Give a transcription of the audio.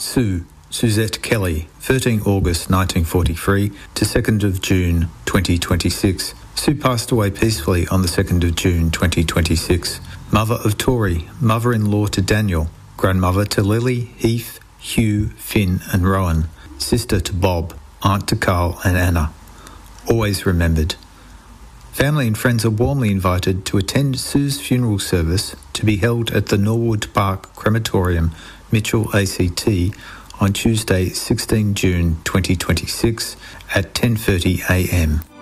Sue, Suzette Kelly, 13 August 1943 to 2nd of June 2026. Sue passed away peacefully on the 2nd of June 2026. Mother of Tori, mother-in-law to Daniel, grandmother to Lily, Heath, Hugh, Finn and Rowan, sister to Bob, aunt to Carl and Anna. Always remembered. Family and friends are warmly invited to attend Sue's funeral service to be held at the Norwood Park Crematorium, Mitchell ACT, on Tuesday 16 June 2026 at 10:30 a.m.